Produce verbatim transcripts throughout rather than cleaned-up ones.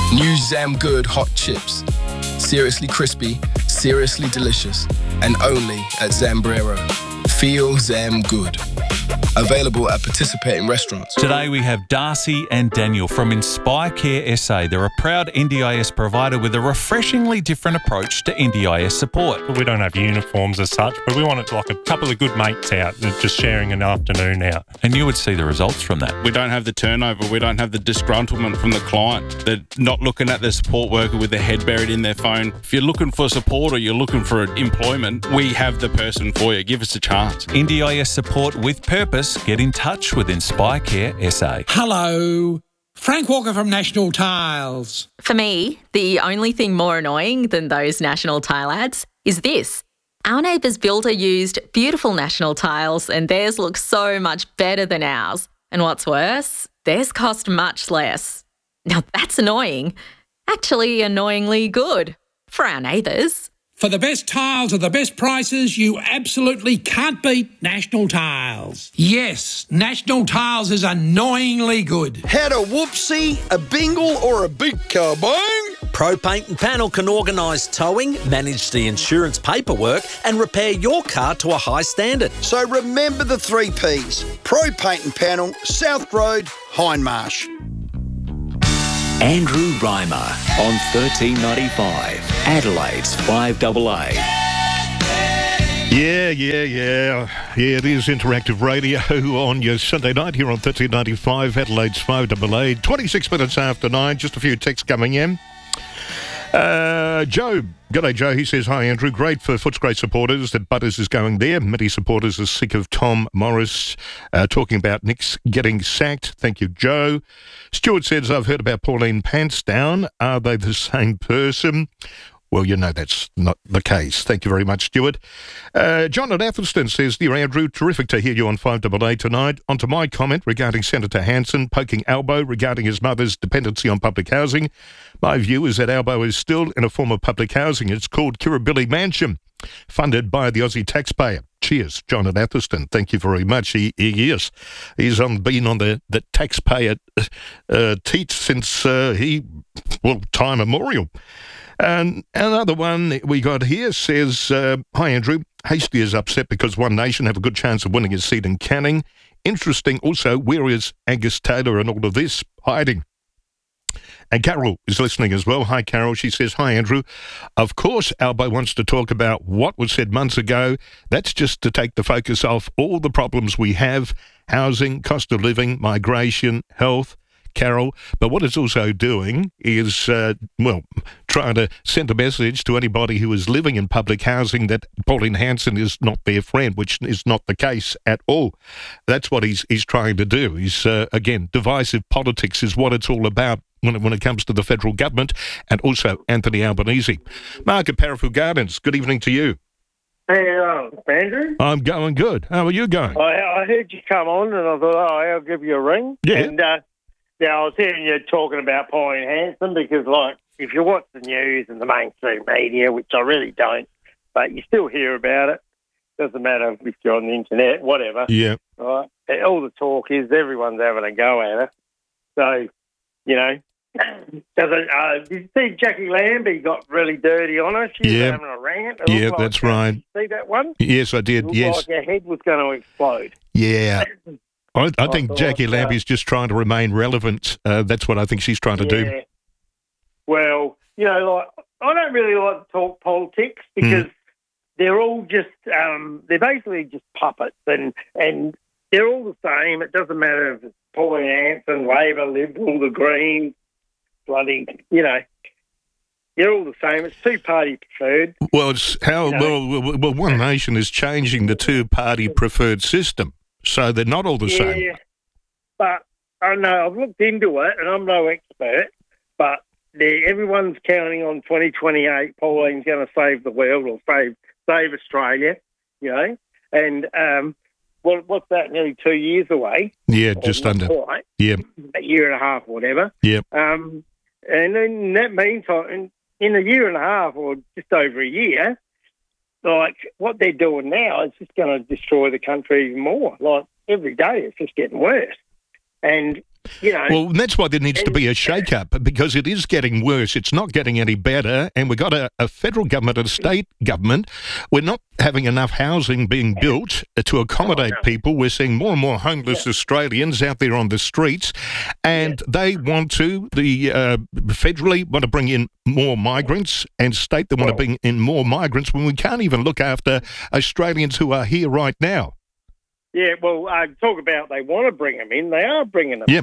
New Zam Good hot chips. Seriously crispy, seriously delicious, and only at Zambrero. Feel Zam Good. Available at participating restaurants. Today we have Darcy and Daniel from Inspire Care S A. They're a proud N D I S provider with a refreshingly different approach to N D I S support. We don't have uniforms as such, but we want it like a couple of good mates out, just sharing an afternoon out. And you would see the results from that. We don't have the turnover. We don't have the disgruntlement from the client. They're not looking at their support worker with their head buried in their phone. If you're looking for support or you're looking for employment, we have the person for you. Give us a chance. N D I S support with purpose. Get in touch with Inspire Care S A. Hello, Frank Walker from National Tiles. For me, the only thing more annoying than those National Tile ads is this. Our neighbour's builder used beautiful National Tiles and theirs looks so much better than ours. And what's worse, theirs cost much less. Now that's annoying. Actually annoyingly good for our neighbours. For the best tiles at the best prices, you absolutely can't beat National Tiles. Yes, National Tiles is annoyingly good. Had a whoopsie, a bingle or a big kabang? Pro Paint and Panel can organise towing, manage the insurance paperwork and repair your car to a high standard. So remember the three Ps. Pro Paint and Panel, South Road, Hindmarsh. Andrew Reimer on thirteen ninety-five, Adelaide's five A A. Yeah, yeah, yeah. Yeah, it is interactive radio on your Sunday night here on thirteen ninety-five, Adelaide's five A A. twenty-six minutes after nine, just a few texts coming in. Uh, Joe, g'day Joe, he says, hi Andrew, great for Footscray supporters that Butters is going there. Many supporters are sick of Tom Morris uh, talking about Nick's getting sacked. Thank you, Joe. Stuart says, I've heard about Pauline Pantsdown. Are they the same person? Well, you know that's not the case. Thank you very much, Stuart. Uh, John at Athelston says, dear Andrew, terrific to hear you on five A A tonight. On to my comment regarding Senator Hanson poking Albo regarding his mother's dependency on public housing. My view is that Albo is still in a form of public housing. It's called Kirribilli Mansion, funded by the Aussie taxpayer. Cheers, John at Athelston. Thank you very much. He, he is. He's on, been on the, the taxpayer uh, teat since uh, he, well, time immemorial. And another one we got here says, uh, hi Andrew, Hasty is upset because One Nation have a good chance of winning his seat in Canning. Interesting also, where is Angus Taylor and all of this? Hiding. And Carol is listening as well. Hi Carol, she says, hi Andrew. Of course Albo wants to talk about what was said months ago. That's just to take the focus off all the problems we have, housing, cost of living, migration, health, Carol, but what it's also doing is, uh, well, trying to send a message to anybody who is living in public housing that Pauline Hanson is not their friend, which is not the case at all. That's what he's he's trying to do. He's, uh, again, divisive politics is what it's all about when it, when it comes to the federal government and also Anthony Albanese. Mark at Parafield Gardens, good evening to you. Hey, uh, Andrew? I'm going good. How are you going? I, I heard you come on and I thought, oh, I'll give you a ring. Yeah. And, uh, Yeah, I was hearing you talking about Pauline Hanson because, like, if you watch the news and the mainstream media, which I really don't, but you still hear about it. Doesn't matter if you're on the internet, whatever. Yeah. Right? All the talk is everyone's having a go at her. So, you know, doesn't, uh, did you see Jackie Lambie got really dirty on her? She was Yeah. having a rant. It Yeah, looked that's like, right. Did you see that one? Yes, I did. It looked Yes. like her head was going to explode. Yeah. I, I think I thought, Jackie uh, Lambie's just trying to remain relevant. Uh, that's what I think she's trying to Yeah. do. Well, you know, like I don't really like to talk politics because Mm. they're all just um, they're basically just puppets, and and they're all the same. It doesn't matter if it's Pauline Hanson, Labor, Liberal, the Greens, bloody, you know, they're all the same. It's two party preferred. Well, it's how You know. well, well, well, One Nation is changing the two-party preferred system, so they're not all the yeah, same. but I know I've looked into it, and I'm no expert, but they, everyone's counting on twenty twenty-eight. Pauline's going to save the world or save save Australia, you know. And um, what, what's that? Nearly two years away. Yeah, Or just not under. quite, Yeah, a year and a half, or whatever. yeah. Um, and in that meantime, in, in a year and a half, or just over a year, like what they're doing now is just going to destroy the country even more. Like every day, it's just getting worse. And You know, well, that's why there needs to be a shake-up, because it is getting worse. It's not getting any better, and we've got a, a federal government and a state government. We're not having enough housing being built to accommodate Oh, no. people. We're seeing more and more homeless Yeah. Australians out there on the streets, and they want to, the uh, federally want to bring in more migrants, and state they want to Well- bring in more migrants when we can't even look after Australians who are here right now. Yeah, well, uh, talk about they want to bring them in. They are bringing them. Yeah.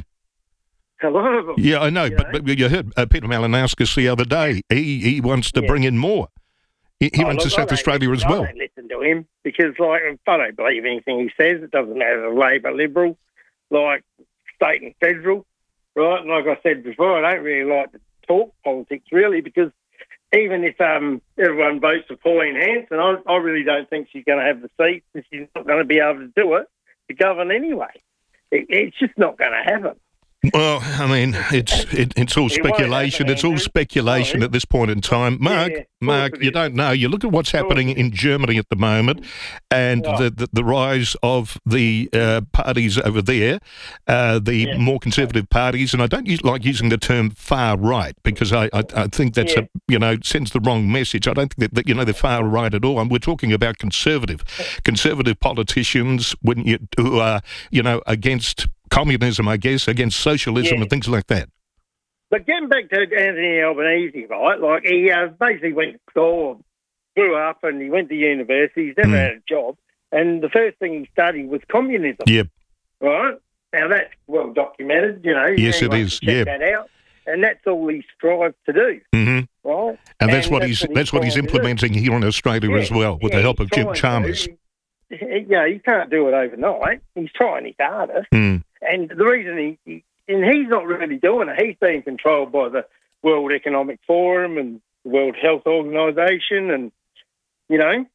A lot of them. Yeah, I know, You but, know? but you heard uh, Peter Malinauskas the other day. He he wants to Yeah. bring in more. He, he Oh, wants look, to I South don't Australia listen- as I well. don't listen to him because, like, I don't believe anything he says. It doesn't matter Labor, Liberal, like state and federal, right? And like I said before, I don't really like to talk politics really because even if um, everyone votes for Pauline Hanson, I, I really don't think she's going to have the seat and she's not going to be able to do it to govern anyway. It, it's just not going to happen. Well, I mean, it's it, it's all It won't speculation. happen, It's all Andrew. speculation Sorry. at this point in time. Mark, Yeah, of course Mark, it you is. don't know. You look at what's course happening it in Germany at the moment, and Yeah. the, the the rise of the uh, parties over there, uh, the Yeah. more conservative parties. And I don't use, like using the term far right because I I, I think that's Yeah. a you know sends the wrong message. I don't think that, that you know they're far right at all. And we're talking about conservative, conservative politicians when you who are you know against communism, I guess, against socialism Yeah. and things like that. But getting back to Anthony Albanese, right? Like he uh, basically went to school, grew up, and he went to university. He's never Mm. had a job, and the first thing he studied was communism. Yep. Right now, that's well documented. You know, Yes, it anyone is, can check yeah. that out, and that's all he strives to do. hmm Right, And that's what he's that's what he's trying to do. implementing here in Australia Yeah, as well, with yeah, the help he's of Jim trying to. Chalmers. He- Yeah, you can't do it overnight. He's trying his hardest. Mm. And the reason he, he and he's not really doing it, he's being controlled by the World Economic Forum and the World Health Organization and, you know,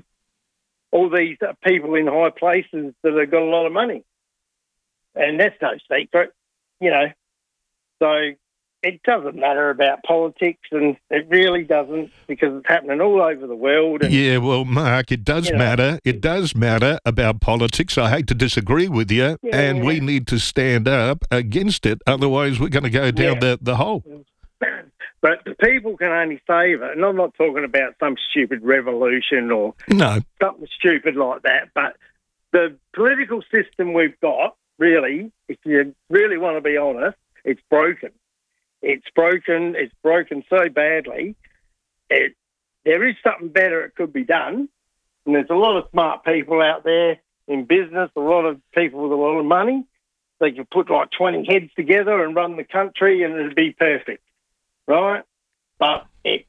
all these uh, people in high places that have got a lot of money. And that's no secret, you know. So it doesn't matter about politics, and it really doesn't, because it's happening all over the world. And, Yeah, well, Mark, it does You know. matter. It does matter about politics. I hate to disagree with you, Yeah. and we need to stand up against it. Otherwise, we're going to go down Yeah. the, the hole. But the people can only save it. And I'm not talking about some stupid revolution or No. something stupid like that. But the political system we've got, really, if you really want to be honest, it's broken. It's broken. It's broken so badly. It, there is something better it could be done. And there's a lot of smart people out there in business, a lot of people with a lot of money. They could put like twenty heads together and run the country and it'd be perfect. Right? But it,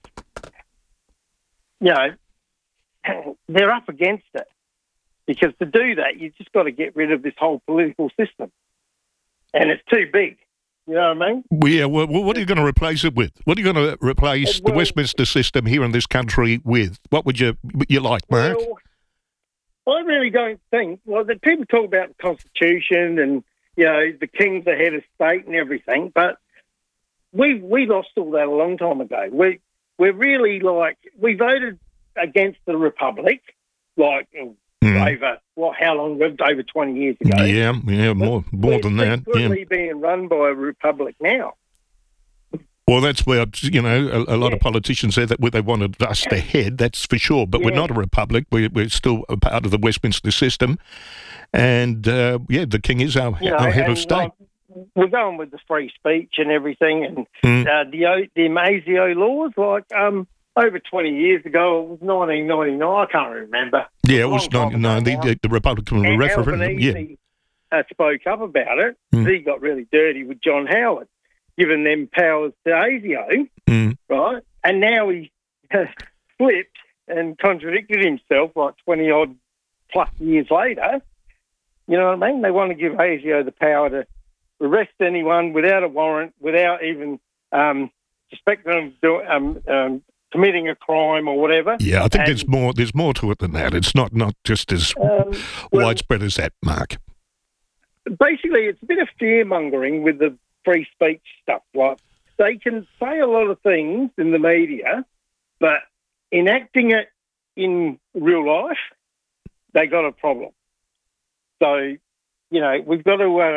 you know, they're up against it. Because to do that, you've just got to get rid of this whole political system. And it's too big. You know what I mean? Well, yeah, well, what are you going to replace it with? What are you going to replace the Well- Westminster system here in this country with? What would you you like, Mark? Well, I really don't think. Well, the people talk about the Constitution and, you know, the King's the head of state and everything, but we we lost all that a long time ago. We, we're really like, we voted against the Republic, like, Mm. over, what, how long? Over twenty years ago. Yeah, yeah, more more We're than that. Yeah. secretly being run by a republic now. Well, that's where, you know, a, a lot Yeah. of politicians say that they wanted us to head, that's for sure. But we're Yeah. not a republic. We're, we're still a part of the Westminster system. And, uh, yeah, the King is our, You know, our head and, of state. uh, we're going with the free speech and everything, and Mm. uh, the O- the Mazio laws. Like um, over twenty years ago, it was nineteen ninety-nine. I can't remember. Yeah, it a was long time ninety-nine, the, ago the, the Republican now. And referendum. Yeah. Albanese uh, spoke up about it. Mm. He got really dirty with John Howard, giving them powers to ASIO, Mm. right? And now he has flipped and contradicted himself like twenty odd plus years later. You know what I mean? They want to give ASIO the power to arrest anyone without a warrant, without even um, suspecting them of do, um, um, committing a crime or whatever. Yeah, I think And, there's more There's more to it than that. It's not, not just as um, well, widespread as that, Mark. basically, it's a bit of fear mongering with the free speech stuff. Like they can say a lot of things in the media, but enacting it in real life, they got a problem. So, you know, we've got to uh,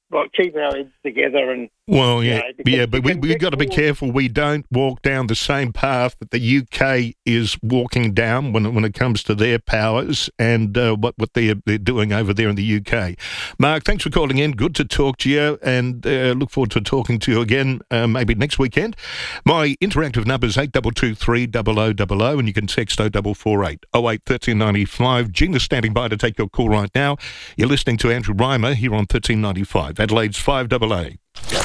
like keeping our heads together and. Well, yeah, you know, because yeah, but we, can we've get got to be forward. careful we don't walk down the same path that the U K is walking down when, when it comes to their powers and uh, what, what they're, they're doing over there in the U K. Mark, thanks for calling in. Good to talk to you, and uh, look forward to talking to you again uh, maybe next weekend. My interactive number is eight two two three zero zero zero zero, and you can text oh four four eight oh eight one three nine five. Gina's standing by to take your call right now. You're listening to Andrew Reimer here on thirteen ninety-five, Adelaide's five A A.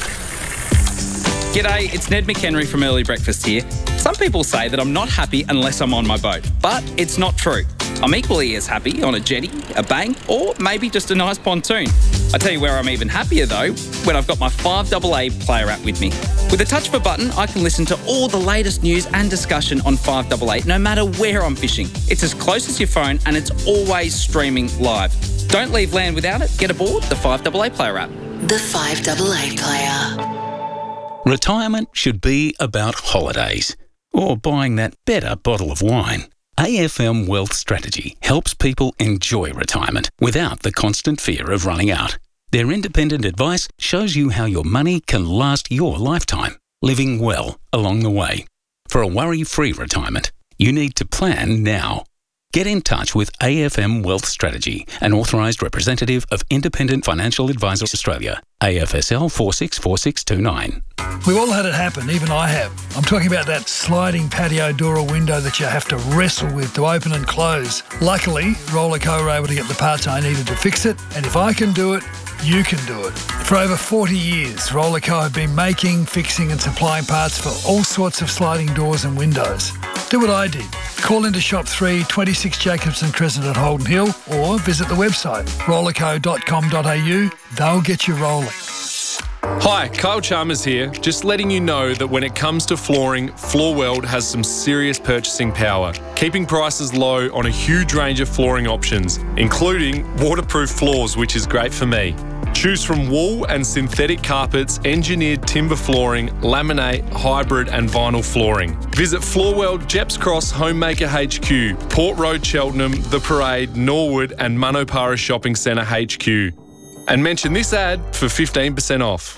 G'day, it's Ned McHenry from Early Breakfast here. Some people say that I'm not happy unless I'm on my boat, but it's not true. I'm equally as happy on a jetty, a bank, or maybe just a nice pontoon. I tell you where I'm even happier though, when I've got my five A A player app with me. With a touch of a button, I can listen to all the latest news and discussion on five A A, no matter where I'm fishing. It's as close as your phone and it's always streaming live. Don't leave land without it. Get aboard the five A A player app. The five A A player. Retirement should be about holidays or buying that better bottle of wine. A F M Wealth Strategy helps people enjoy retirement without the constant fear of running out. Their independent advice shows you how your money can last your lifetime, living well along the way. For a worry-free retirement, you need to plan now. Get in touch with A F M Wealth Strategy, an authorised representative of Independent Financial Advisors Australia, A F S L four six four six two nine. We've all had it happen, even I have. I'm talking about that sliding patio door or window that you have to wrestle with to open and close. Luckily, Rollerco were able to get the parts I needed to fix it, and if I can do it, you can do it. For over forty years, Rollerco have been making, fixing and supplying parts for all sorts of sliding doors and windows. Do what I did. Call into Shop three, twenty-six Jacobson Crescent at Holden Hill, or visit the website rollerco dot com dot a u. They'll get you rolling. Hi, Kyle Chalmers here. Just letting you know that when it comes to flooring, Floor World has some serious purchasing power, keeping prices low on a huge range of flooring options, including waterproof floors, which is great for me. Choose from wool and synthetic carpets, engineered timber flooring, laminate, hybrid and vinyl flooring. Visit Floor World, Jeps Cross, Homemaker H Q, Port Road, Cheltenham, The Parade, Norwood and Manopara Shopping Centre H Q. And mention this ad for fifteen percent off.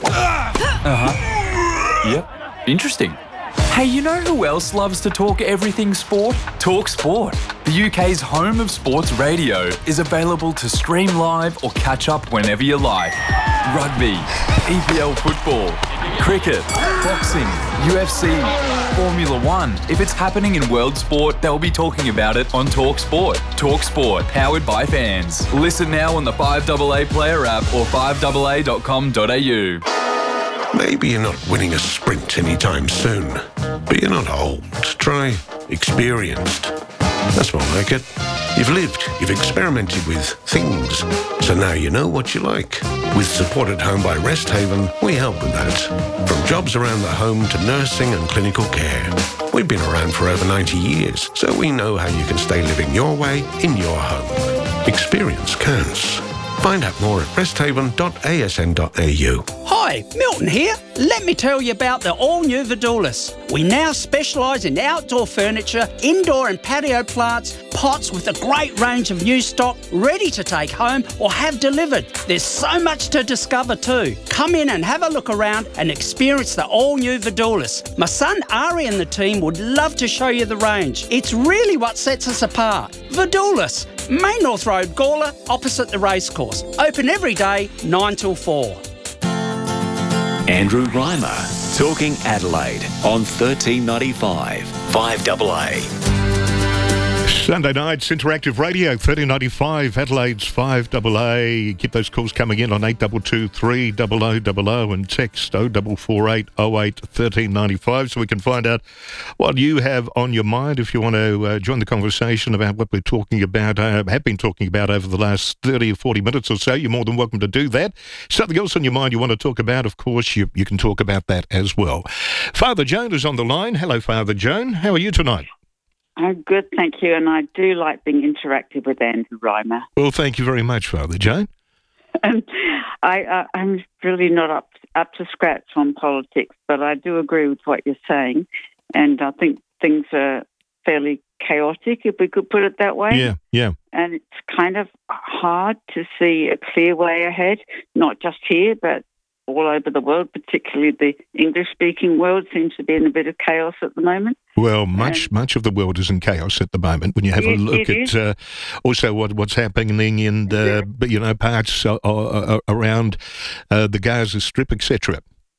Uh-huh. Yep. Interesting. Hey, you know who else loves to talk everything sport? Talk Sport. The U K's home of sports radio is available to stream live or catch up whenever you like. Rugby, E P L football, cricket, boxing, U F C, Formula One. If it's happening in world sport, they'll be talking about it on Talk Sport. Talk Sport, powered by fans. Listen now on the five A A player app or five A A dot com dot a u. Maybe you're not winning a sprint anytime soon, but you're not old. Try experienced. That's more like it. You've lived, you've experimented with things, so now you know what you like. With Support at Home by Rest Haven, we help with that. From jobs around the home to nursing and clinical care. We've been around for over ninety years, so we know how you can stay living your way in your home. Experience counts. Find out more at resthaven dot a s n dot a u. Hi, Milton here. Let me tell you about the all-new Vidulis. We now specialise in outdoor furniture, indoor and patio plants, pots with a great range of new stock ready to take home or have delivered. There's so much to discover too. Come in and have a look around and experience the all-new Vidulis. My son Ari and the team would love to show you the range. It's really what sets us apart. Vidulis, Main North Road, Gawler, opposite the racecourse. Open every day, nine till four. Andrew Reimer, talking Adelaide on thirteen ninety-five, five A A. Sunday nights, interactive radio, thirteen ninety-five, Adelaide's five A A. Keep those calls coming in on eight two two three zero zero zero zero and text oh four four eight oh eight one three nine five so we can find out what you have on your mind. If you want to uh, join the conversation about what we're talking about, uh, have been talking about over the last thirty or forty minutes or so, you're more than welcome to do that. Something else on your mind you want to talk about, of course, you, you can talk about that as well. Father Joan is on the line. Hello, Father Joan. How are you tonight? I'm good, thank you, and I do like being interactive with Andrew Reimer. Well, thank you very much, Father Joan. And I, uh, I'm really not up up to scratch on politics, but I do agree with what you're saying, and I think things are fairly chaotic, if we could put it that way. Yeah, yeah. and it's kind of hard to see a clear way ahead, not just here, but all over the world, particularly the English-speaking world seems to be in a bit of chaos at the moment. Well, much much of the world is in chaos at the moment. When you have It- a look it at uh, also what what's happening in uh, you know parts uh, uh, around uh, the Gaza Strip, et cetera.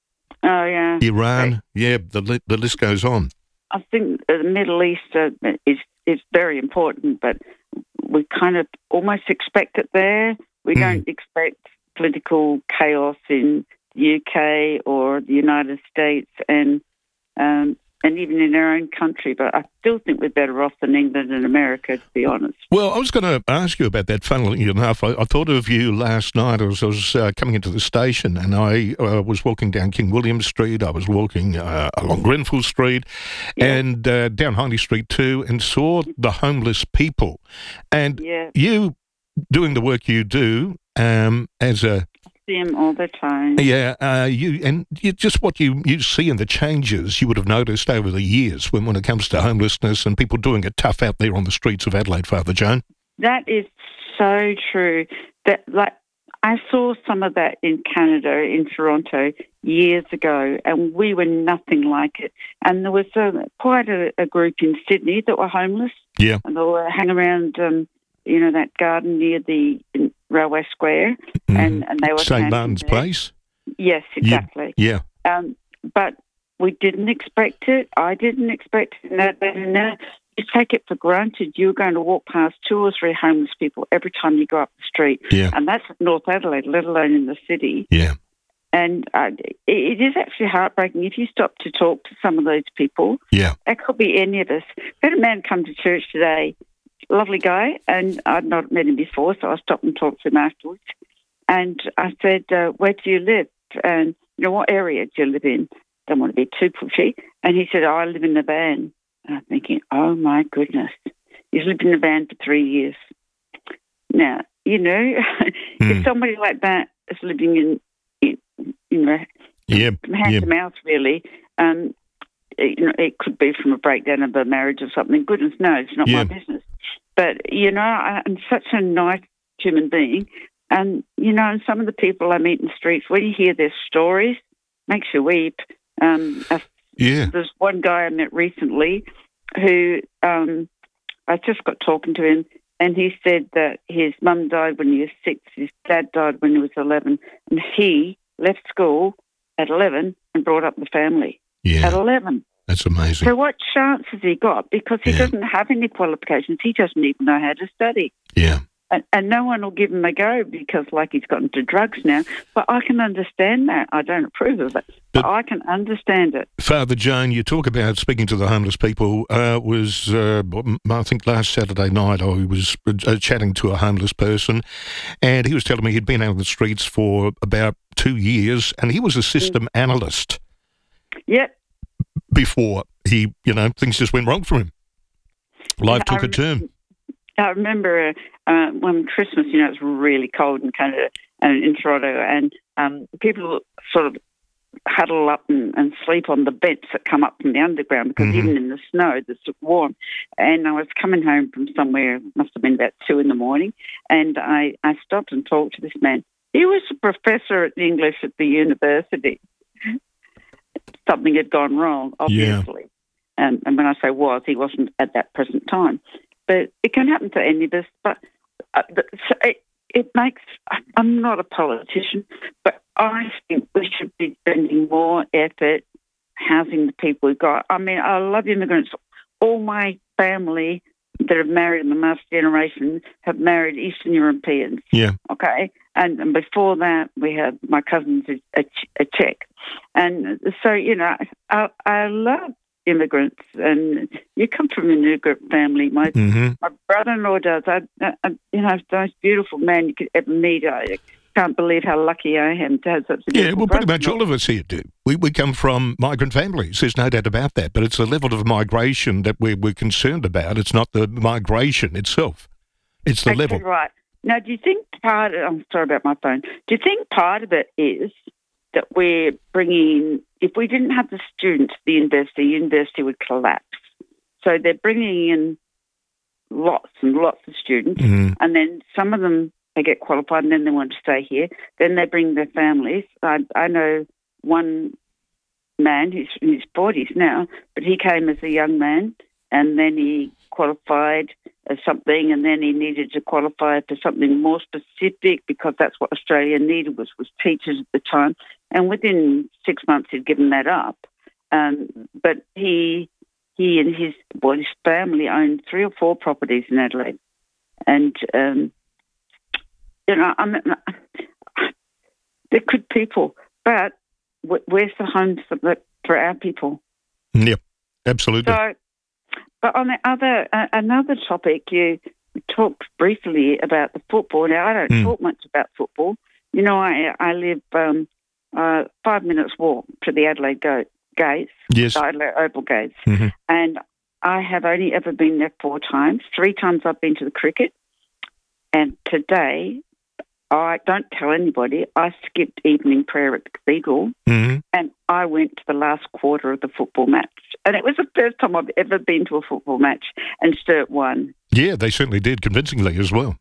Oh, yeah. Iran, yeah, the li- the list goes on. I think the Middle East uh, is is very important, but we kind of almost expect it there. We Mm. don't expect political chaos in the U K or the United States, and um, and even in our own country. But I still think we're better off than England and America, to be honest. Well, I was going to ask you about that, funnily enough. I, I thought of you last night as I was uh, coming into the station, and I uh, was walking down King William Street. I was walking uh, along Grenfell Street and uh, down Hindy Street too, and saw the homeless people. And Yeah. you doing the work you do um, as a See them all the time. yeah, uh, you and you, just what you, you see in the changes you would have noticed over the years when, when it comes to homelessness and people doing it tough out there on the streets of Adelaide, Father Joan. That is so true. That like I saw some of that in Canada, in Toronto, years ago, and we were nothing like it. And there was a, quite a, a group in Sydney that were homeless. Yeah. And they were hang around, um, you know, that garden near the Railway Square, and, and they were Saint camping Martin's there. Place? Yes, exactly. Yeah. Um, but we didn't expect it. I didn't expect it. No, no, no. You take it for granted. You're going to walk past two or three homeless people every time you go up the street. Yeah. And that's North Adelaide, let alone in the city. Yeah. And uh, it, it is actually heartbreaking. If you stop to talk to some of those people, yeah, that could be any of us. I had a man come to church today, lovely guy, and I'd not met him before, so I stopped and talked to him afterwards. And I said, uh, where do you live? And, you know, what area do you live in? Don't want to be too pushy. And he said, oh, I live in a van. And I'm thinking, oh, my goodness. He's lived in a van for three years. Now, you know, mm. if somebody like that is living in, in you know, yeah, from hand yeah. to mouth, really, um, it, you know, it could be from a breakdown of a marriage or something. Goodness knows, it's not Yeah. my business. But, you know, I, I'm such a nice human being. And, you know, and some of the people I meet in the streets, when you hear their stories, makes you weep. Um, I, Yeah. There's one guy I met recently who um, I just got talking to him, and he said that his mum died when he was six, his dad died when he was eleven, and he left school at eleven and brought up the family Yeah. at eleven. That's amazing. So what chance has he got? Because he doesn't have any qualifications. He doesn't even know how to study. Yeah. And, and no one will give him a go because, like, he's got into drugs now. But I can understand that. I don't approve of it, but I can understand it. Father Joan, you talk about speaking to the homeless people. Uh, was uh, I think last Saturday night I was uh, chatting to a homeless person, and he was telling me he'd been out on the streets for about two years, and he was a system mm. analyst. Yep. Before he, you know, things just went wrong for him. Life Yeah, took I a turn. I remember uh, when Christmas, you know, it was really cold in Canada and in Toronto, and um, people sort of huddle up and, and sleep on the vents that come up from the underground because Mm-hmm. even in the snow, it's warm. And I was coming home from somewhere, must have been about two in the morning, and I, I stopped and talked to this man. He was a professor at English at the university. Something had gone wrong, obviously. Yeah. And, and when I say was, he wasn't at that present time. But it can happen to any of us. But uh, so it, it makes, I'm not a politician, but I think we should be spending more effort housing the people we've got. I mean, I love immigrants. All my family that have married in the last generation have married Eastern Europeans. Yeah. Okay. And, and before that, we had my cousin's a, a, a Czech. And so, you know, I, I love immigrants, and you come from an immigrant family. My mm-hmm. my brother-in-law does. I, I, you know, the most beautiful man you could ever meet. I can't believe how lucky I am to have such a beautiful Yeah, well, pretty much brother-in-law. all of us here do. We we come from migrant families. There's no doubt about that. But it's the level of migration that we're, we're concerned about. It's not the migration itself. It's the Actually, level. right. Now, do you think part of, I'm sorry about my phone, do you think part of it is that we're bringing, if we didn't have the students, the university, university would collapse. So they're bringing in lots and lots of students, Mhm. and then some of them, they get qualified and then they want to stay here. Then they bring their families. I, I know one man who's in his forties now, but he came as a young man and then he qualified as something, and then he needed to qualify for something more specific because that's what Australia needed was, was teachers at the time. And within six months he'd given that up. Um, but he he and his, well, his family owned three or four properties in Adelaide. And, um, you know, I mean, they're good people, but where's the homes for, the, for our people? Yep, absolutely. So, but on the other, uh, another topic, you talked briefly about the football. Now, I don't Mm. talk much about football. You know, I I live um, uh, five minutes walk to the Adelaide Go- Gates, Yes. the Adelaide Oval Gates, Mhm. and I have only ever been there four times. Three times I've been to the cricket, and today, I don't tell anybody, I skipped evening prayer at the cathedral Mhm. and I went to the last quarter of the football match. And it was the first time I've ever been to a football match, and Sturt won. Yeah, they certainly did, convincingly as well.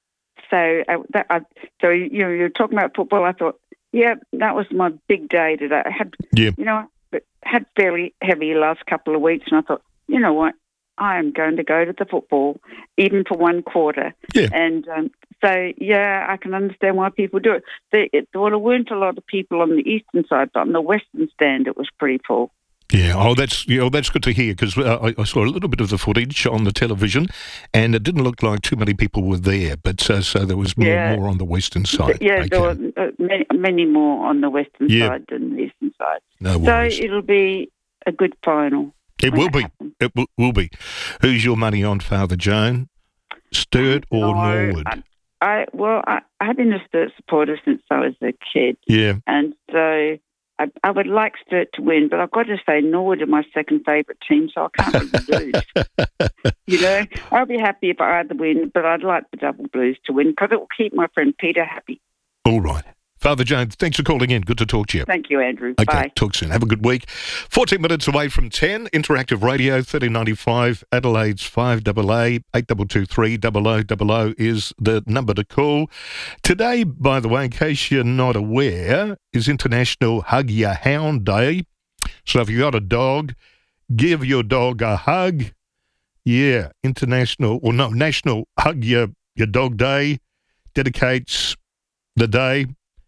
So, uh, that, I, so you know, you're talking about football. I thought, yeah, that was my big day today. I had, Yeah. you know, had fairly heavy last couple of weeks, and I thought, you know what, I am going to go to the football, even for one quarter. Yeah. And um, so, yeah, I can understand why people do it. There, it. well, there weren't a lot of people on the eastern side, but on the western stand, it was pretty full. Yeah, oh, that's you know, that's good to hear because uh, I, I saw a little bit of the footage on the television, and it didn't look like too many people were there. But uh, so there was more, Yeah. more on the western side. Yeah, Okay. there were uh, many, many more on the western Yeah. side than the eastern side. No so worries. it'll be a good final. It will be. It will, will be. Who's your money on, Father Joan? Sturt or No, Norwood? I, I well, I, I've been a Sturt supporter since I was a kid, Yeah. and so I, I would like Sturt to win, but I've got to say Norwood are my second favourite team, so I can't really lose. You know, I'll be happy if I either win, but I'd like the Double Blues to win because it will keep my friend Peter happy. All right. Father Jones, thanks for calling in. Good to talk to you. Thank you, Andrew. Okay, Bye. talk soon. Have a good week. fourteen minutes away from ten. Interactive Radio, thirteen ninety-five. Adelaide's five A A. eight two two three double oh double oh is the number to call. Today, by the way, in case you're not aware, is International Hug Your Hound Day. So if you've got a dog, give your dog a hug. Yeah, International, or no, National Hug Your, your Dog Day dedicates the day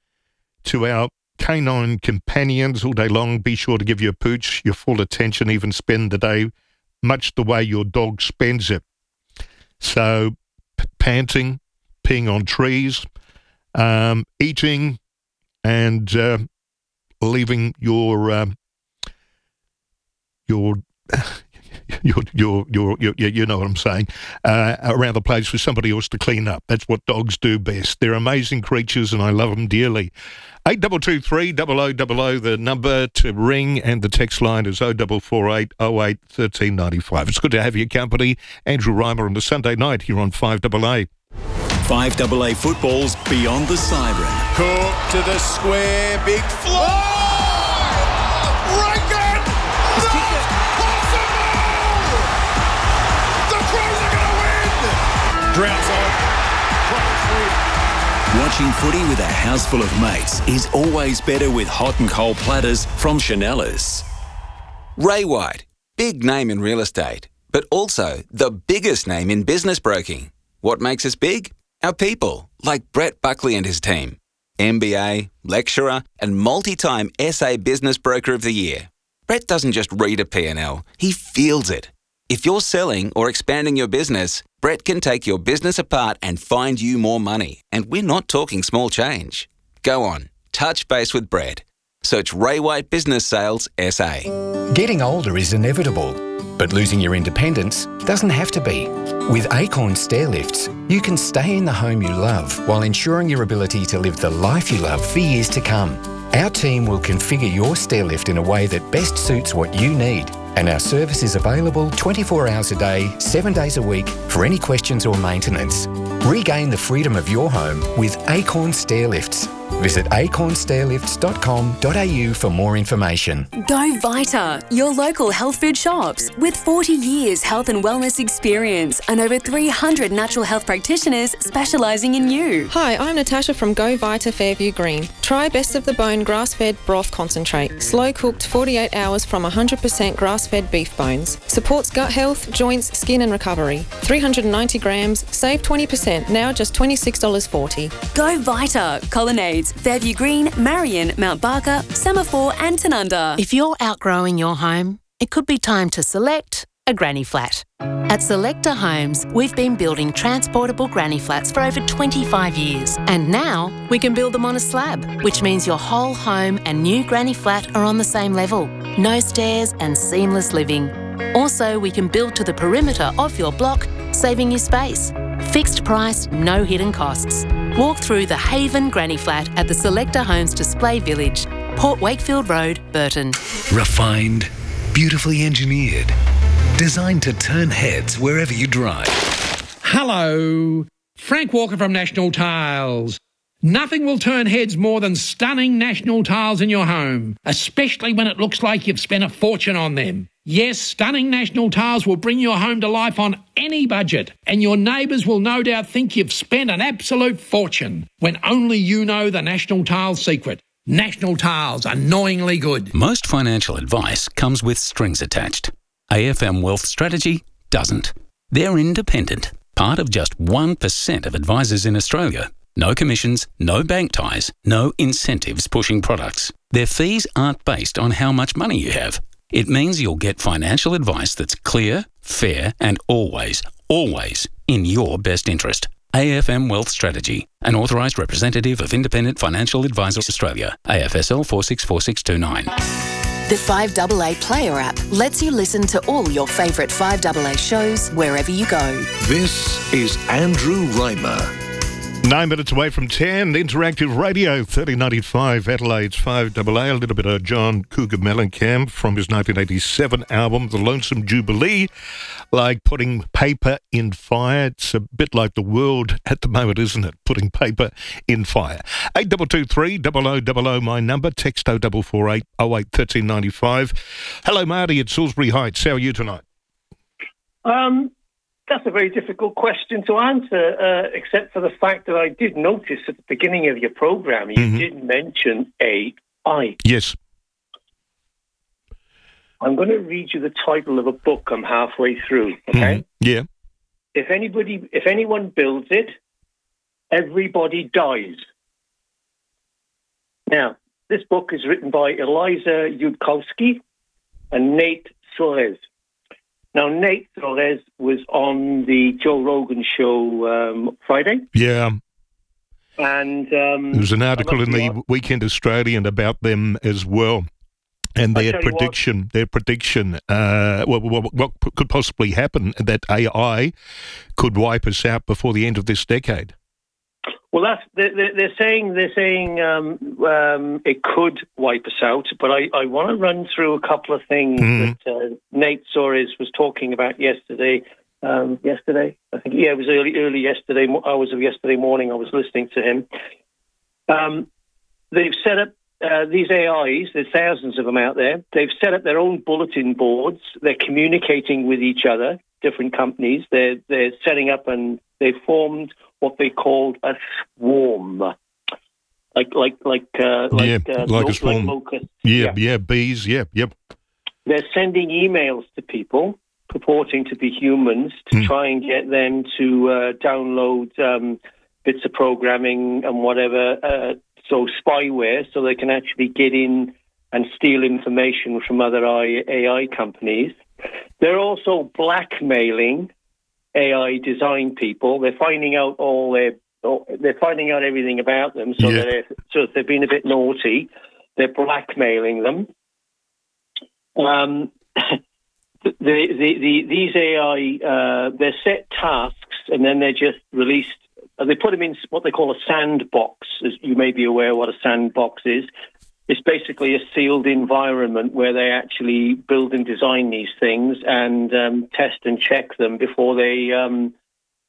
to our canine companions all day long. Be sure to give your pooch your full attention, even spend the day much the way your dog spends it. So, p- panting, peeing on trees, um, eating, and uh, leaving your um, your. Your, your, your, your, you know what I'm saying, uh, around the place for somebody else to clean up. That's what dogs do best. They're amazing creatures and I love them dearly. eight two two three double oh double oh, the number to ring, and the text line is oh four four eight oh eight one three nine five. It's good to have your company. Andrew Reimer on the Sunday night here on five A A. five A A football's Beyond the Siren. Cook to the square, big fly! Rankin! No! Possible! The Crows are going to win! Droughts on. Crows win. Watching footy with a house full of mates is always better with hot and cold platters from Chanellas. Ray White, big name in real estate, but also the biggest name in business broking. What makes us big? Our people, like Brett Buckley and his team. M B A, lecturer, and multi-time S A Business Broker of the Year. Brett doesn't just read a P and L, he feels it. If you're selling or expanding your business, Brett can take your business apart and find you more money. And we're not talking small change. Go on, touch base with Brett. Search Ray White Business Sales S A. Getting older is inevitable, but losing your independence doesn't have to be. With Acorn Stair Lifts, you can stay in the home you love while ensuring your ability to live the life you love for years to come. Our team will configure your stair lift in a way that best suits what you need, and our service is available twenty-four hours a day, seven days a week for any questions or maintenance. Regain the freedom of your home with Acorn Stair Lifts. Visit acorn stairlifts dot com dot a u for more information. Go Vita, your local health food shops. With forty years health and wellness experience and over three hundred natural health practitioners specialising in you. Hi, I'm Natasha from Go Vita Fairview Green. Try Best of the Bone grass-fed broth concentrate. Slow-cooked forty-eight hours from one hundred percent grass-fed beef bones. Supports gut health, joints, skin and recovery. three hundred ninety grams, save twenty percent, now just twenty-six dollars forty. Go Vita, Colonnades, Fairview Green, Marion, Mount Barker, Semaphore and Tanunda. If you're outgrowing your home, it could be time to select a granny flat. At Selector Homes, we've been building transportable granny flats for over twenty-five years. And now we can build them on a slab, which means your whole home and new granny flat are on the same level. No stairs and seamless living. Also, we can build to the perimeter of your block, saving you space. Fixed price, no hidden costs. Walk through the Haven Granny Flat at the Selector Homes Display Village, Port Wakefield Road, Burton. Refined, beautifully engineered, designed to turn heads wherever you drive. Hello, Frank Walker from National Tiles. Nothing will turn heads more than stunning National Tiles in your home, especially when it looks like you've spent a fortune on them. Yes, stunning National Tiles will bring your home to life on any budget, and your neighbours will no doubt think you've spent an absolute fortune, when only you know the National Tiles secret. National Tiles, annoyingly good. Most financial advice comes with strings attached. A F M Wealth Strategy doesn't. They're independent, part of just one percent of advisors in Australia. No commissions, no bank ties, no incentives pushing products. Their fees aren't based on how much money you have. It means you'll get financial advice that's clear, fair, and always, always in your best interest. A F M Wealth Strategy, an authorised representative of Independent Financial Advisors Australia, A F S L four six four six two nine. The five A A Player app lets you listen to all your favourite five A A shows wherever you go. This is Andrew Reimer. Nine minutes away from ten, Interactive Radio, thirty ninety-five, Adelaide's five A A. A little bit of John Cougar Mellencamp from his nineteen eighty-seven album, The Lonesome Jubilee. Like putting paper in fire. It's a bit like the world at the moment, isn't it? Putting paper in fire. eight two two three, double oh double oh, my number. Text oh four four eight, oh eight, one three nine five. Hello, Marty at Salisbury Heights. How are you tonight? Um... That's a very difficult question to answer, uh, except for the fact that I did notice at the beginning of your program, you mm-hmm. did mention A I. Yes. I'm going to read you the title of a book I'm halfway through, okay? Mm-hmm. Yeah. If anybody, if anyone builds it, everybody dies. Now, this book is written by Eliza Yudkowsky and Nate Suarez. Now, Nate Suarez was on the Joe Rogan show um, Friday. Yeah. And um, there was an article in the what, Weekend Australian about them as well. And their prediction, what, their prediction, uh, what, what, what could possibly happen, that A I could wipe us out before the end of this decade. Well, that's they're, they're saying they're saying um, um, it could wipe us out, but I, I want to run through a couple of things mm. that uh, Nate Suarez was talking about yesterday. Um, yesterday, I think, yeah, it was early, early yesterday, hours of yesterday morning. I was listening to him. Um, they've set up uh, these A Is. There's thousands of them out there. They've set up their own bulletin boards. They're communicating with each other. Different companies. They're they're setting up and they formed what they called a swarm, like like like uh, like yeah, uh, like lo- a swarm. Like locusts. Yeah, yeah, yeah, bees. Yeah, yep. They're sending emails to people purporting to be humans to mm. try and get them to uh, download um, bits of programming and whatever, uh, so spyware, so they can actually get in and steal information from other A I companies. They're also blackmailing A I design people. They're finding out all their, they're finding out everything about them. So, yeah. they're, so if they've been a bit naughty, they're blackmailing them. Um, the, the, the, these A I, uh, they're set tasks, and then they're just released. They put them in what they call a sandbox. As you may be aware what a sandbox is. It's basically a sealed environment where they actually build and design these things and um, test and check them before they um,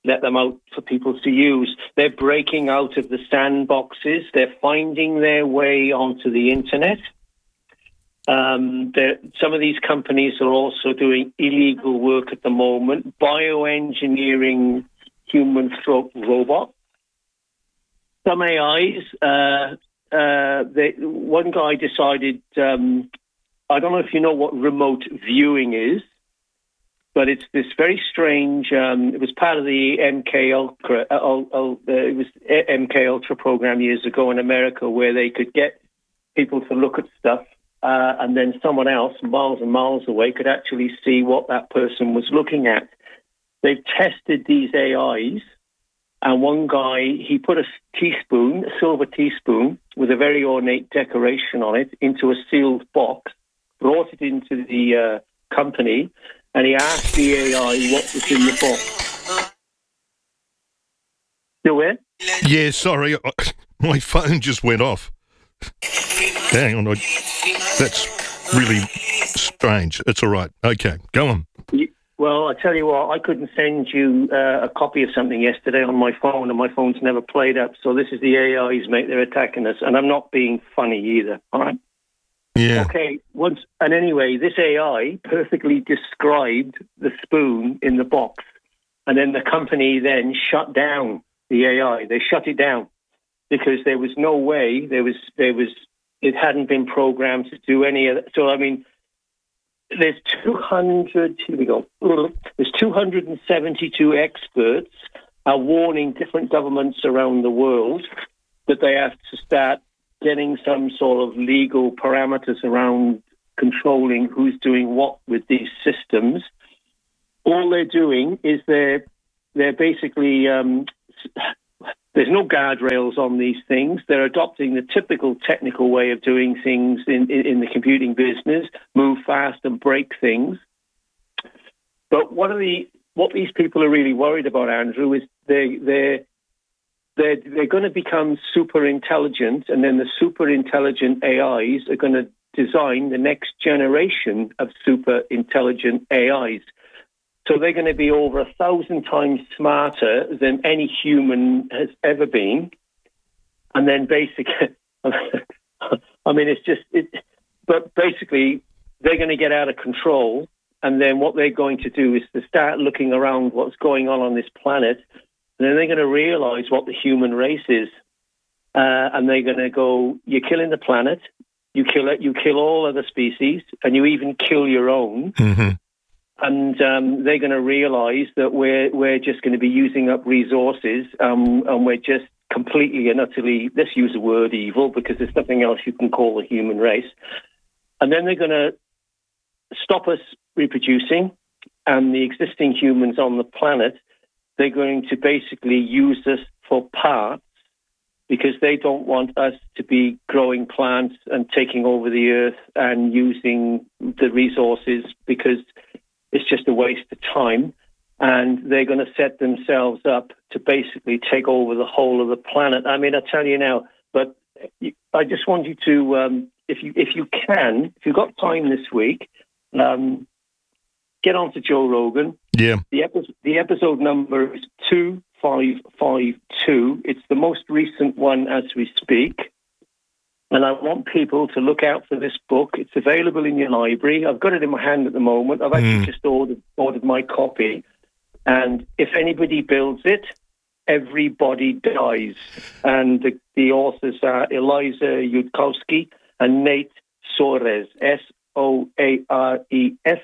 let them out for people to use. They're breaking out of the sandboxes. They're finding their way onto the internet. Um, some of these companies are also doing illegal work at the moment, bioengineering human stroke robots. Some A Is, uh, uh, they, one guy decided, um, I don't know if you know what remote viewing is, but it's this very strange, um, it was part of the M K Ultra, uh, uh, it was M K Ultra program years ago in America where they could get people to look at stuff uh, and then someone else miles and miles away could actually see what that person was looking at. They've tested these A Is, and one guy, he put a teaspoon, a silver teaspoon with a very ornate decoration on it into a sealed box, brought it into the uh, company, and he asked the A I what was in the box. Still there? Yeah, sorry. My phone just went off. Hang on. I, that's really strange. It's all right. Okay, go on. Well, I tell you what, I couldn't send you uh, a copy of something yesterday on my phone, and my phone's never played up. So this is the A Is, mate. They're attacking us, and I'm not being funny either, all right? Yeah. Okay, once, and anyway, this A I perfectly described the spoon in the box, and then the company then shut down the A I. They shut it down because there was no way, there was, there was, it hadn't been programmed to do any of that. So, I mean, there's two hundred, here we go, there's two hundred seventy-two experts are warning different governments around the world that they have to start getting some sort of legal parameters around controlling who's doing what with these systems. All they're doing is they're they're basically um, there's no guardrails on these things. They're adopting the typical technical way of doing things in, in, in the computing business: move fast and break things. But what are the what these people are really worried about, Andrew, is they they're They're, they're going to become super intelligent, and then the super intelligent A Is are going to design the next generation of super intelligent A Is. So they're going to be over a thousand times smarter than any human has ever been. And then basically, I mean, it's just, it, but basically, they're going to get out of control. And then what they're going to do is to start looking around what's going on on this planet. And then they're going to realize what the human race is. Uh, and they're going to go, you're killing the planet, you kill it, you kill all other species, and you even kill your own. Mm-hmm. And um, they're going to realize that we're we're just going to be using up resources, um, and we're just completely and utterly, let's use the word evil, because there's nothing else you can call the human race. And then they're going to stop us reproducing, and the existing humans on the planet, they're going to basically use us for parts, because they don't want us to be growing plants and taking over the earth and using the resources, because it's just a waste of time. And they're going to set themselves up to basically take over the whole of the planet. I mean, I tell you now, but I just want you to, um, if you if you can, if you've got time this week, um, get on to Joe Rogan. Yeah. The episode, the episode number is two five five two. It's the most recent one as we speak. And I want people to look out for this book. It's available in your library. I've got it in my hand at the moment. I've actually mm. just ordered ordered my copy. And if anybody builds it, everybody dies. And the, the authors are Eliza Yudkowsky and Nate Soares, S O A R E S.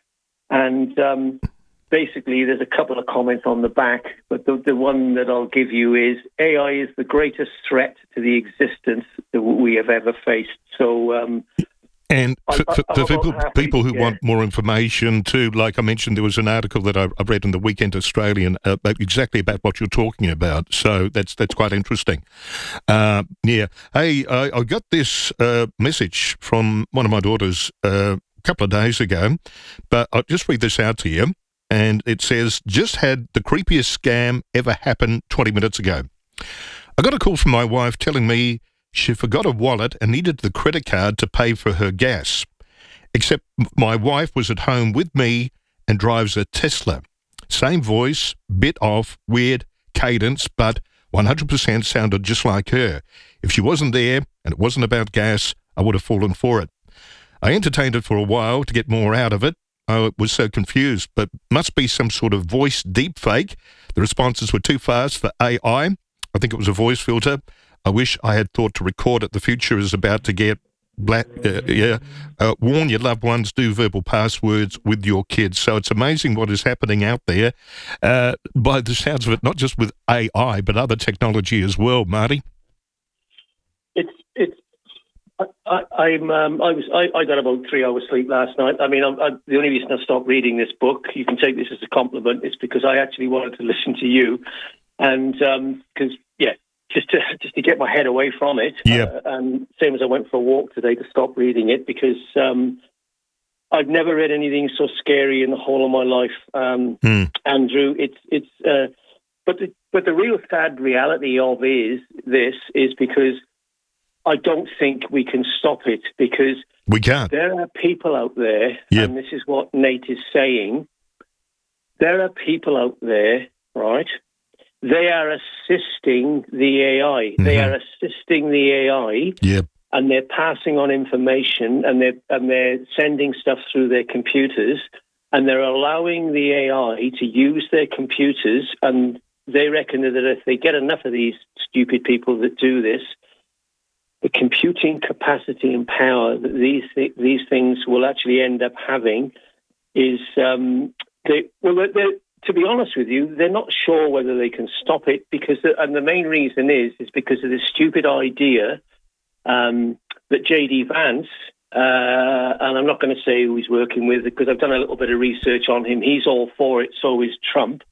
And um, basically, there's a couple of comments on the back, but the, the one that I'll give you is A I is the greatest threat to the existence that we have ever faced. So, um, and for, for, for people happy, people who yeah. want more information too, like I mentioned, there was an article that I, I read in the Weekend Australian uh, about exactly about what you're talking about. So that's that's quite interesting. Uh, yeah. Hey, I, I got this uh, message from one of my daughters uh, a couple of days ago, but I'll just read this out to you. And it says, just had the creepiest scam ever happen twenty minutes ago. I got a call from my wife telling me she forgot a wallet and needed the credit card to pay for her gas. Except my wife was at home with me and drives a Tesla. Same voice, bit off, weird cadence, but one hundred percent sounded just like her. If she wasn't there and it wasn't about gas, I would have fallen for it. I entertained it for a while to get more out of it. I was so confused, but must be some sort of voice deep fake. The responses were too fast for A I. I think it was a voice filter. I wish I had thought to record it. The future is about to get black. Uh, yeah, uh, warn your loved ones. Do verbal passwords with your kids. So it's amazing what is happening out there. Uh, by the sounds of it, not just with A I, but other technology as well. Marty, it's it's. I, I'm. Um, I was. I, I got about three hours sleep last night. I mean, I'm, I, the only reason I stopped reading this book, you can take this as a compliment, is because I actually wanted to listen to you, and because um, yeah. Just to just to get my head away from it. Yeah. Uh, and same as I went for a walk today to stop reading it because um, I've never read anything so scary in the whole of my life, um, mm. Andrew. It's it's. Uh, but the, but the real sad reality of is this is because I don't think we can stop it because we can't. There are people out there, yep. and this is what Nate is saying. There are people out there, right? They are assisting the A I. Mm-hmm. They are assisting the A I, yep. and they're passing on information, and they're and they're sending stuff through their computers, and they're allowing the A I to use their computers. And they reckon that if they get enough of these stupid people that do this, the computing capacity and power that these th- these things will actually end up having is um, they well they're. To be honest with you, they're not sure whether they can stop it because, and the main reason is, is because of this stupid idea um, that J D Vance, uh, and I'm not going to say who he's working with because I've done a little bit of research on him. He's all for it, so is Trump.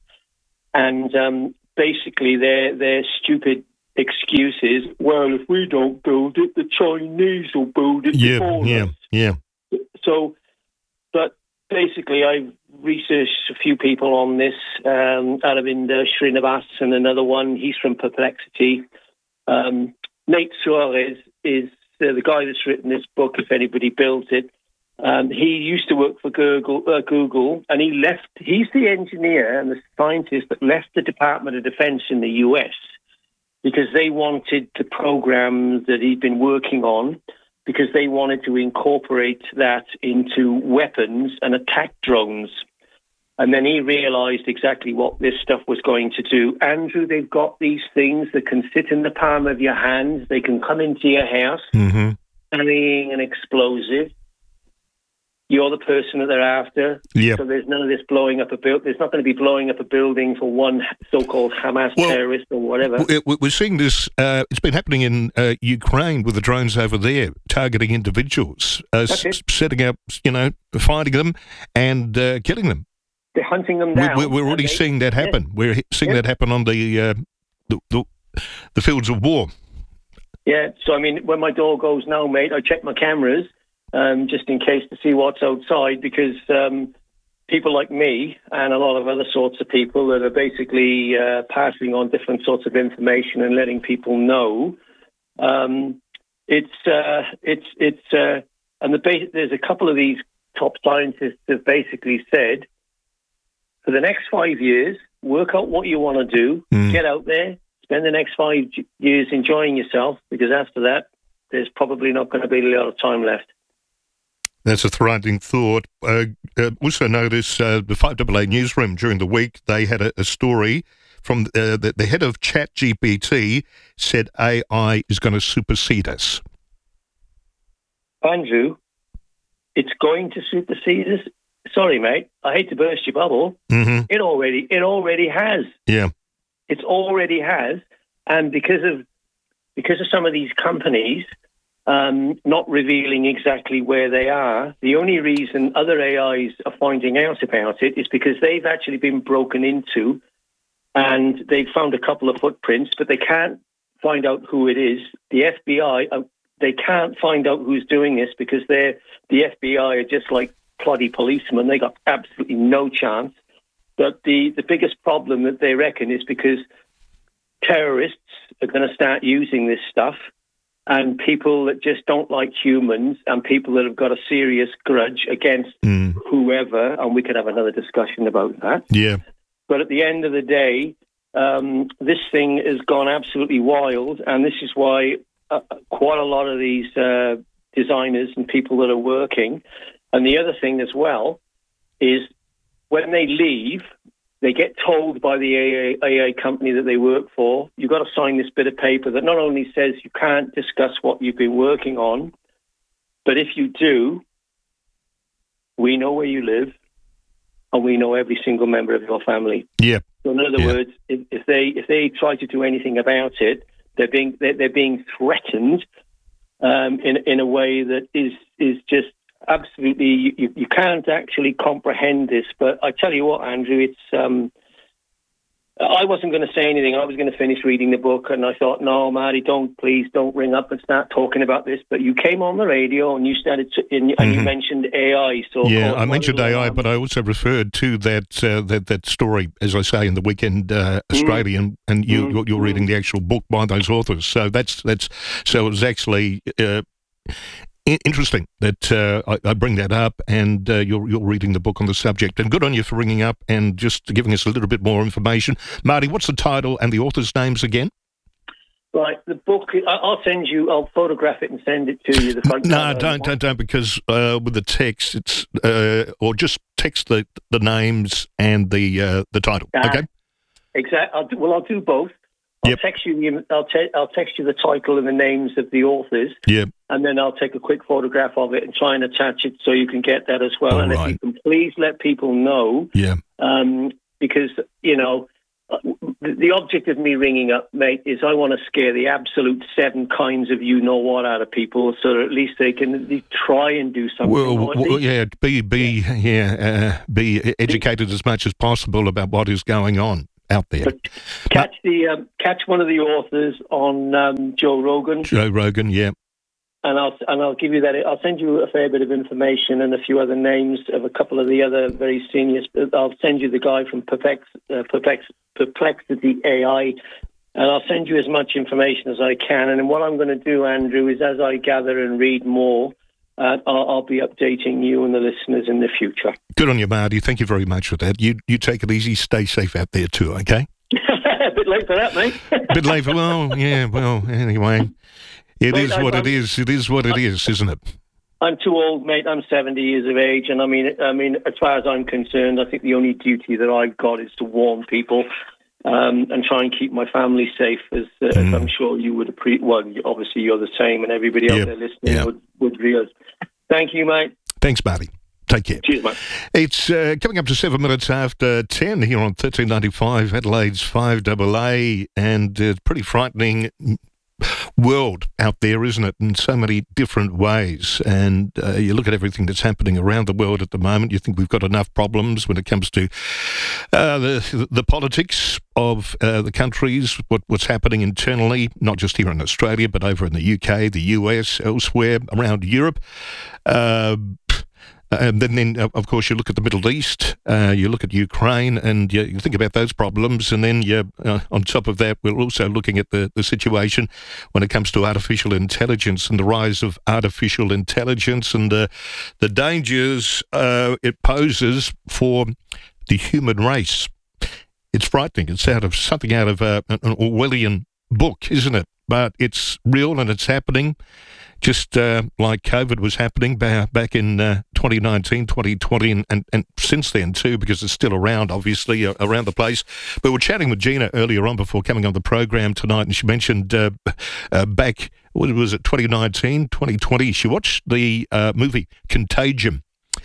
And um, basically, their their stupid excuses. Well, if we don't build it, the Chinese will build it. Yeah, before yeah, us. yeah. So, but basically, I've researched a few people on this. Um, Aravinda Srinivas and another one. He's from Perplexity. Um, Nate Suarez is uh, the guy that's written this book. If anybody builds it, um, he used to work for Google, uh, Google, and he left. He's the engineer and the scientist that left the Department of Defense in the U S because they wanted the program that he'd been working on. Because they wanted to incorporate that into weapons and attack drones. And then he realized exactly what this stuff was going to do. Andrew, they've got these things that can sit in the palm of your hands. They can come into your house mm-hmm. carrying an explosive. You're the person that they're after. Yep. So there's none of this blowing up a building. There's not going to be blowing up a building for one so-called Hamas well, terrorist or whatever. We're seeing this. Uh, it's been happening in uh, Ukraine with the drones over there, targeting individuals, uh, s- setting up, you know, finding them and uh, killing them. They're hunting them down. We're, we're already they, seeing that happen. Yeah. We're seeing yeah. that happen on the, uh, the, the the fields of war. Yeah. So I mean, when my door goes now, mate, I check my cameras. Um, just in case to see what's outside, because um, people like me and a lot of other sorts of people that are basically uh, passing on different sorts of information and letting people know, um, it's uh, it's it's uh, and the base, there's a couple of these top scientists have basically said, for the next five years, work out what you want to do, mm. get out there, spend the next five years enjoying yourself, because after that, there's probably not going to be a lot of time left. That's a threatening thought. Uh, uh, also notice uh, the five A A newsroom during the week, they had a, a story from uh, the, the head of ChatGPT said A I is going to supersede us. Andrew, it's going to supersede us? Sorry, mate. I hate to burst your bubble. Mm-hmm. It already, it already has. Yeah. It already has. And because of because of some of these companies Um, not revealing exactly where they are, the only reason other A Is are finding out about it is because they've actually been broken into and they've found a couple of footprints, but they can't find out who it is. The F B I, uh, they can't find out who's doing this because they're the F B I are just like ploddy policemen. They got absolutely no chance. But the, the biggest problem that they reckon is because terrorists are going to start using this stuff. And people that just don't like humans and people that have got a serious grudge against mm. whoever, and we could have another discussion about that. Yeah. But at the end of the day, um, this thing has gone absolutely wild, and this is why uh, quite a lot of these uh, designers and people that are working. And the other thing as well is when they leave, they get told by the A A, A A company that they work for, you've got to sign this bit of paper that not only says you can't discuss what you've been working on, but if you do, we know where you live and we know every single member of your family. Yeah. So in other yeah. words, if, if they if they try to do anything about it, they're being they're, they're being threatened um, in in a way that is is just absolutely, you, you can't actually comprehend this. But I tell you what, Andrew, it's um, I wasn't going to say anything. I was going to finish reading the book, and I thought, no, Marty, don't, please don't ring up and start talking about this. But you came on the radio and you started to, and, and mm-hmm. you mentioned A I. So yeah, I mentioned A I, but I also referred to that uh, that that story, as I say, in the Weekend uh, Australian, mm-hmm. and you mm-hmm. you're reading the actual book by those authors. So that's that's so it was actually. Uh, Interesting that uh, I, I bring that up, and uh, you're you're reading the book on the subject. And good on you for ringing up and just giving us a little bit more information. Marty, what's the title and the authors' names again? Right, the book. I'll send you. I'll photograph it and send it to you. The front no, don't, don't, don't, because uh, with the text, it's uh, or just text the the names and the uh, the title. Uh, okay. Exactly. Well, I'll do both. I'll yep. text you. I'll, te- I'll text you the title and the names of the authors. Yeah. And then I'll take a quick photograph of it and try and attach it so you can get that as well. All and right. if you can please let people know, yeah, um, because you know the, the object of me ringing up, mate, is I want to scare the absolute seven kinds of you know what out of people, so that at least they can at least try and do something. Well, well yeah, be be yeah, uh, be educated as much as possible about what is going on out there. But catch the um, catch one of the authors on um, Joe Rogan. Joe Rogan, yeah. And I'll and I'll give you that. I'll send you a fair bit of information and a few other names of a couple of the other very senior. I'll send you the guy from Perplex, uh, Perplex, Perplexity A I, and I'll send you as much information as I can. And then what I'm going to do, Andrew, is as I gather and read more, uh, I'll, I'll be updating you and the listeners in the future. Good on you, Marty. Thank you very much for that. You you take it easy. Stay safe out there too, okay? A bit late for that, mate. A bit late for, well, yeah, well, anyway. It mate, is what I'm, it is. It is what it is, isn't it? I'm too old, mate. I'm seventy years of age, and I mean, I mean, as far as I'm concerned, I think the only duty that I've got is to warn people um, and try and keep my family safe, as, uh, mm. as I'm sure you would appreciate. Well, obviously you're the same, and everybody yep. out there listening yep. would would realize. Thank you, mate. Thanks, Marty. Take care. Cheers, mate. It's uh, coming up to seven minutes after ten here on thirteen ninety-five, Adelaide's five A A, and it's uh, pretty frightening world out there, isn't it, in so many different ways. And uh, you look at everything that's happening around the world at the moment, you think we've got enough problems when it comes to uh, the the politics of uh, the countries, what, what's happening internally, not just here in Australia, but over in the U K, the U S, elsewhere around Europe. Uh, And then, then, of course, you look at the Middle East, uh, you look at Ukraine, and you, you think about those problems. And then, you, uh, on top of that, we're also looking at the, the situation when it comes to artificial intelligence and the rise of artificial intelligence and the, the dangers uh, it poses for the human race. It's frightening. It's out of something out of uh, an Orwellian book, isn't it? But it's real and it's happening. Just uh, like COVID was happening back in uh, twenty nineteen, twenty twenty, and, and, and since then too, because it's still around, obviously, uh, around the place. But we were chatting with Gina earlier on before coming on the program tonight, and she mentioned uh, uh, back, what was it, twenty nineteen, twenty twenty, she watched the uh, movie Contagion,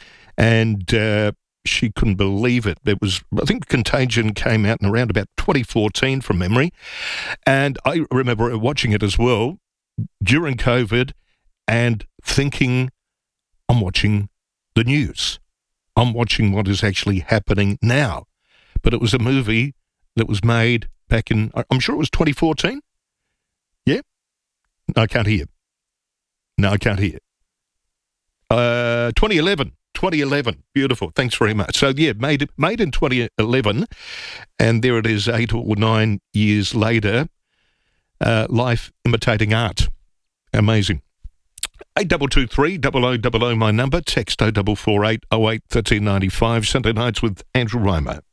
and uh, she couldn't believe it. It was, I think Contagion came out in around about twenty fourteen from memory, and I remember watching it as well during COVID, and thinking, I'm watching the news. I'm watching what is actually happening now. But it was a movie that was made back in, I'm sure it was twenty fourteen? Yeah? No, I can't hear. No, I can't hear. Uh, twenty eleven. twenty eleven. Beautiful. Thanks very much. So, yeah, made, made in twenty eleven, and there it is eight or nine years later. Uh, life imitating art. Amazing. eight two two three, double oh double oh my number. Text oh four four eight oh eight thirteen ninety-five. Sunday nights with Andrew Rimo.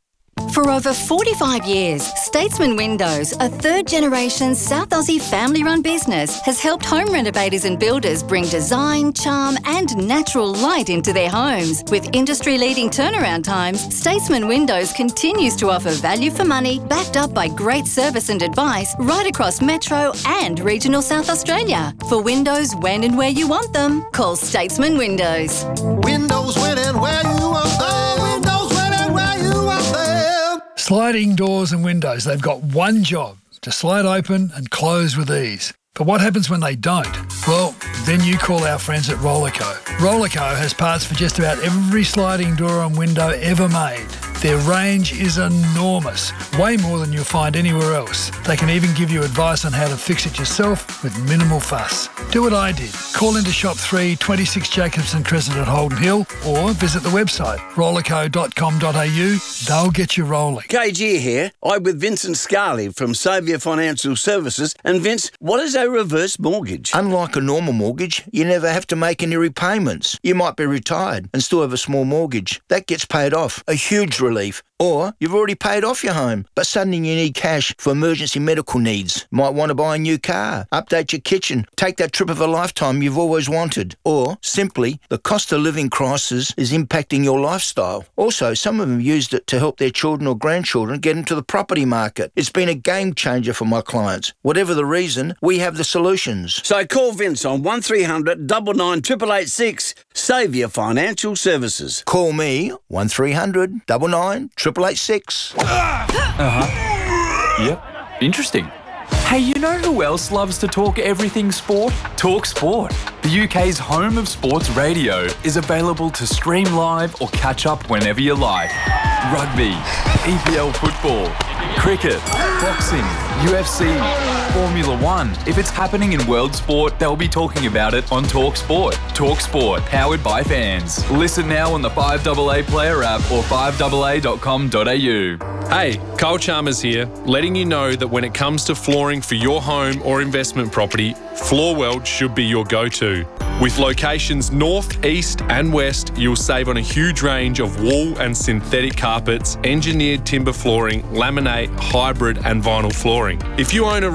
For over forty-five years, Statesman Windows, a third-generation South Aussie family-run business, has helped home renovators and builders bring design, charm and natural light into their homes. With industry-leading turnaround times, Statesman Windows continues to offer value for money, backed up by great service and advice right across Metro and regional South Australia. For windows when and where you want them, call Statesman Windows. Windows when and where you want them. Windows when and where you want them. Sliding doors and windows, they've got one job, to slide open and close with ease. But what happens when they don't? Well, then you call our friends at Rollerco. Rollerco has parts for just about every sliding door and window ever made. Their range is enormous, way more than you'll find anywhere else. They can even give you advice on how to fix it yourself with minimal fuss. Do what I did. Call into Shop three, twenty-six Jacobson Crescent at Holden Hill, or visit the website rollerco dot com dot a u. They'll get you rolling. K G here. I'm with Vincent Scarley from Saviour Financial Services. And Vince, what is a reverse mortgage? Unlike a normal mortgage, you never have to make any repayments. You might be retired and still have a small mortgage. That gets paid off. A huge relief. Or you've already paid off your home, but suddenly you need cash for emergency medical needs. Might want to buy a new car, update your kitchen, take that trip of a lifetime you've always wanted. Or simply, the cost of living crisis is impacting your lifestyle. Also, some of them used it to help their children or grandchildren get into the property market. It's been a game changer for my clients. Whatever the reason, we have the solutions. So call Vince on one three hundred nine nine eight eight eight six, Saviour Financial Services. Call me, one three hundred nine nine eight eight eight six. Uh-huh. Yep. Interesting. Hey, you know who else loves to talk everything sport? Talk Sport. The U K's home of sports radio is available to stream live or catch up whenever you like. Rugby, E P L football, cricket, boxing, U F C, Formula One. If it's happening in world sport, they'll be talking about it on Talk Sport. Talk Sport, powered by fans. Listen now on the five A A Player app or five A A dot com dot a u. Hey, Kyle Chalmers here, letting you know that when it comes to flooring for your home or investment property, Floorweld should be your go-to. With locations north, east and west, you'll save on a huge range of wool and synthetic carpets, engineered timber flooring, laminate, hybrid and vinyl flooring. If you own a